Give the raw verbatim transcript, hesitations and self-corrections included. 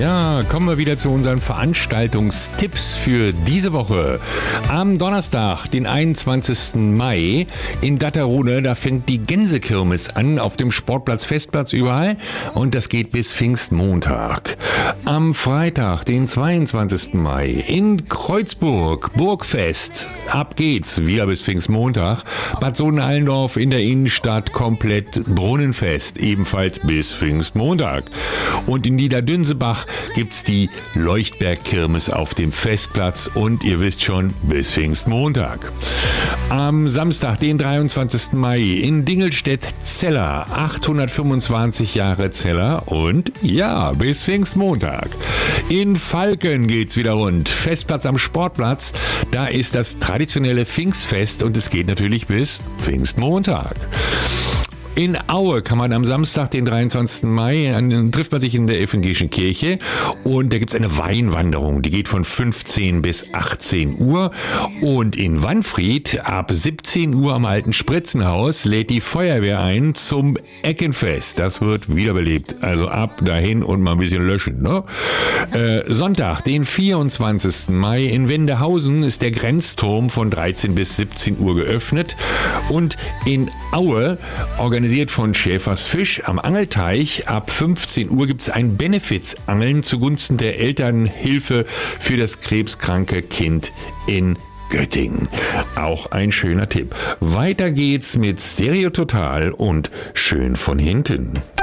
Ja, kommen wir wieder zu unseren Veranstaltungstipps für diese Woche. Am Donnerstag, den einundzwanzigsten Mai, in Datterode, da fängt die Gänsekirmes an, auf dem Sportplatz, Festplatz, überall. Und das geht bis Pfingstmontag. Am Freitag, den zweiundzwanzigsten Mai, in Kreuzburg, Burgfest. Ab geht's, wieder bis Pfingstmontag. Bad Sohn-Allendorf in der Innenstadt komplett Brunnenfest, ebenfalls bis Pfingstmontag. Und in Niederdünsebach gibt's die Leuchtbergkirmes auf dem Festplatz und ihr wisst schon, bis Pfingstmontag. Am Samstag, den dreiundzwanzigsten Mai, in Dingelstedt-Zeller, achthundertfünfundzwanzig Jahre Zeller und ja, bis Pfingstmontag. In Falken geht's wieder rund. Festplatz am Sportplatz, da ist das traditionelle Pfingstfest und es geht natürlich bis Pfingstmontag. In Aue kann man am Samstag, den dreiundzwanzigsten Mai, an, trifft man sich in der evangelischen Kirche und da gibt es eine Weinwanderung, die geht von fünfzehn bis achtzehn Uhr und in Wanfried ab siebzehn Uhr am Alten Spritzenhaus lädt die Feuerwehr ein zum Eckenfest. Das wird wiederbelebt, also ab dahin und mal ein bisschen löschen. Ne? Äh, Sonntag, den vierundzwanzigsten Mai, in Wendehausen ist der Grenzturm von dreizehn bis siebzehn Uhr geöffnet und in Aue organisiert Organisiert von Schäfers Fisch am Angelteich. Ab fünfzehn Uhr gibt es ein Benefiz-Angeln zugunsten der Elternhilfe für das krebskranke Kind in Göttingen. Auch ein schöner Tipp. Weiter geht's mit Stereo Total und Schön von hinten.